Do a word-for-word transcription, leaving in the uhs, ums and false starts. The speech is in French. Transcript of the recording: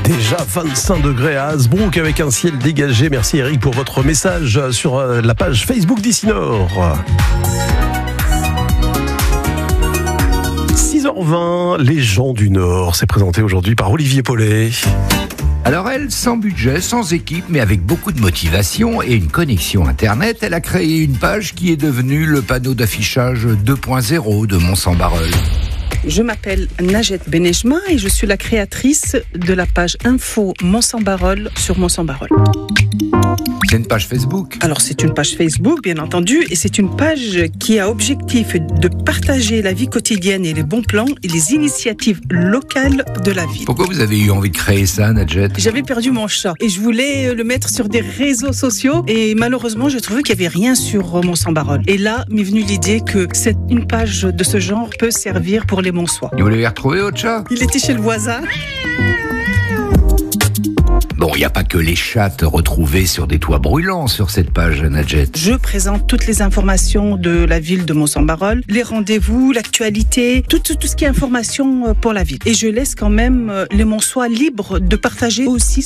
Déjà vingt-cinq degrés à Hasbrook avec un ciel dégagé. Merci Eric pour votre message sur la page Facebook d'Ici Nord. six heures vingt, les gens du Nord. C'est présenté aujourd'hui par Olivier Paulet. Alors elle, sans budget, sans équipe, mais avec beaucoup de motivation et une connexion Internet, elle a créé une page qui est devenue le panneau d'affichage deux point zéro de Mons-en-Barœul. Je m'appelle Najet Benejma et je suis la créatrice de la page info Mons-en-Barœul sur Mons-en-Barœul. C'est une page Facebook. Alors c'est une page Facebook bien entendu et c'est une page qui a objectif de partager la vie quotidienne et les bons plans et les initiatives locales de la ville. Pourquoi vous avez eu envie de créer ça, Najet ? J'avais perdu mon chat et je voulais le mettre sur des réseaux sociaux et malheureusement je trouvais qu'il n'y avait rien sur Mons-en-Barœul. Et là m'est venue l'idée que cette, une page de ce genre peut servir pour les Monsois. Et vous l'avez retrouvé, votre chat ? Il était chez le voisin. Bon, il n'y a pas que les chattes retrouvées sur des toits brûlants sur cette page, Najet. Je présente toutes les informations de la ville de Mons-en-Barœul, les rendez-vous, l'actualité, tout, tout, tout ce qui est information pour la ville. Et je laisse quand même les Monsois libres de partager aussi